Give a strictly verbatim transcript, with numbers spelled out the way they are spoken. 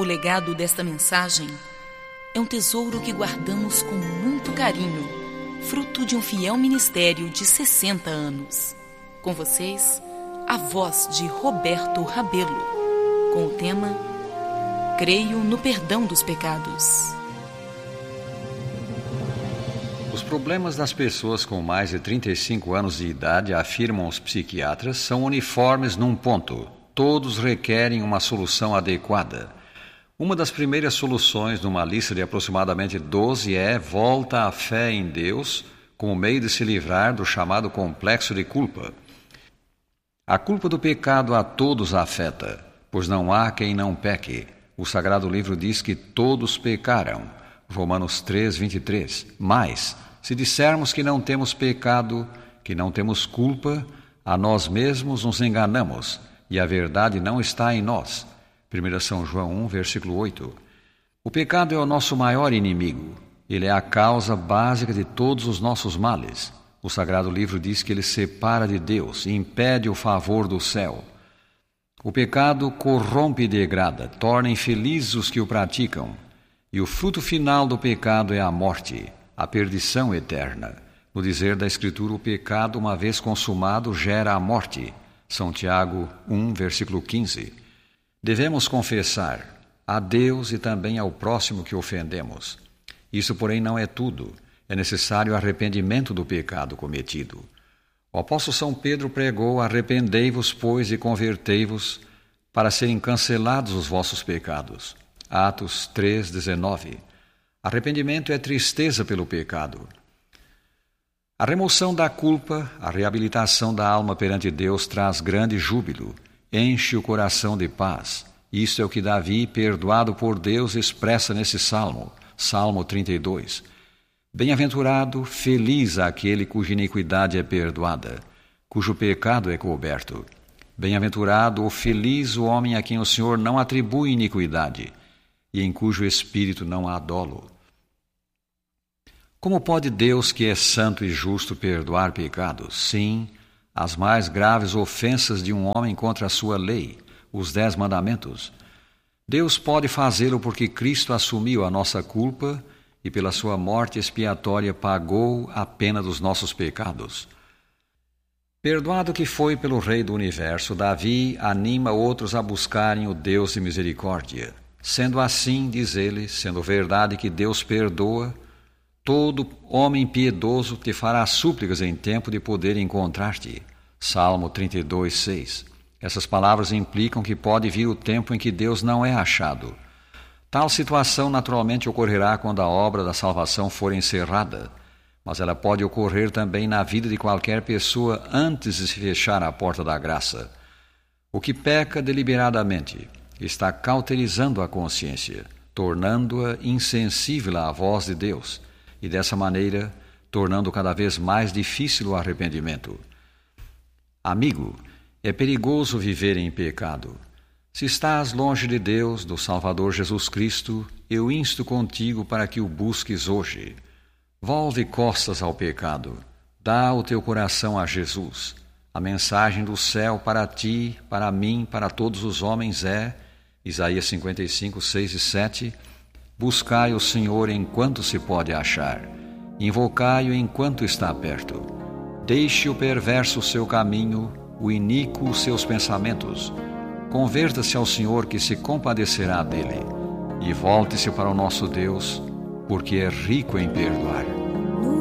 O legado desta mensagem é um tesouro que guardamos com muito carinho, fruto de um fiel ministério de sessenta anos. Com vocês, a voz de Roberto Rabelo, com o tema Creio no Perdão dos Pecados. Os problemas das pessoas com mais de trinta e cinco anos de idade, afirmam os psiquiatras, são uniformes num ponto. Todos requerem uma solução adequada. Uma das primeiras soluções numa lista de aproximadamente doze é volta à fé em Deus como meio de se livrar do chamado complexo de culpa. A culpa do pecado a todos afeta, pois não há quem não peque. O Sagrado Livro diz que todos pecaram. Romanos três, vinte e três. Mas, se dissermos que não temos pecado, que não temos culpa, a nós mesmos nos enganamos, e a verdade não está em nós. primeira São João um, versículo oito. O pecado é o nosso maior inimigo. Ele é a causa básica de todos os nossos males. O Sagrado Livro diz que ele separa de Deus e impede o favor do céu. O pecado corrompe e degrada, torna infelizes os que o praticam. E o fruto final do pecado é a morte, a perdição eterna. No dizer da Escritura, o pecado, uma vez consumado, gera a morte. São Tiago um, versículo quinze. Devemos confessar a Deus e também ao próximo que ofendemos. Isso, porém, não é tudo. É necessário arrependimento do pecado cometido. O apóstolo São Pedro pregou: arrependei-vos, pois, e convertei-vos, para serem cancelados os vossos pecados. Atos três, dezenove. Arrependimento é tristeza pelo pecado. A remoção da culpa, a reabilitação da alma perante Deus traz grande júbilo, enche o coração de paz. Isso é o que Davi, perdoado por Deus, expressa nesse salmo, Salmo trinta e dois. Bem-aventurado, feliz aquele cuja iniquidade é perdoada, cujo pecado é coberto. Bem-aventurado ou feliz o homem a quem o Senhor não atribui iniquidade, e em cujo espírito não há dolo. Como pode Deus, que é santo e justo, perdoar pecados? Sim, as mais graves ofensas de um homem contra a sua lei, os dez mandamentos. Deus pode fazê-lo porque Cristo assumiu a nossa culpa e pela sua morte expiatória pagou a pena dos nossos pecados. Perdoado que foi pelo Rei do Universo, Davi anima outros a buscarem o Deus de misericórdia. Sendo assim, diz ele, sendo verdade que Deus perdoa, todo homem piedoso te fará súplicas em tempo de poder encontrar-te. Salmo trinta e dois, seis. Essas palavras implicam que pode vir o tempo em que Deus não é achado. Tal situação naturalmente ocorrerá quando a obra da salvação for encerrada, mas ela pode ocorrer também na vida de qualquer pessoa antes de se fechar a porta da graça. O que peca deliberadamente está cauterizando a consciência, tornando-a insensível à voz de Deus, e dessa maneira tornando cada vez mais difícil o arrependimento. Amigo, é perigoso viver em pecado. Se estás longe de Deus, do Salvador Jesus Cristo, eu insto contigo para que o busques hoje. Volve costas ao pecado, dá o teu coração a Jesus. A mensagem do céu para ti, para mim, para todos os homens é, Isaías cinquenta e cinco, seis e sete, buscai o Senhor enquanto se pode achar, invocai-o enquanto está perto. Deixe o perverso o seu caminho, o iníquo os seus pensamentos. Converta-se ao Senhor, que se compadecerá dele, e volte-se para o nosso Deus, porque é rico em perdoar.